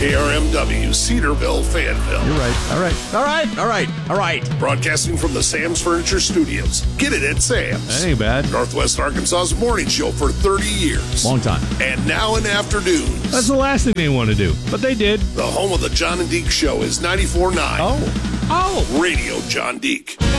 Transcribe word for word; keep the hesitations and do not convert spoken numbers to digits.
K R M W, Cedarville, Fayetteville. You're right. All right. All right. All right. All right. Broadcasting from the Sam's Furniture Studios. Get it at Sam's. That ain't bad. Northwest Arkansas's morning show for thirty years. Long time. And now in afternoons. That's the last thing they want to do, but they did. The home of the John and Deke Show is ninety-four point nine. Oh. Oh. Radio John Deke.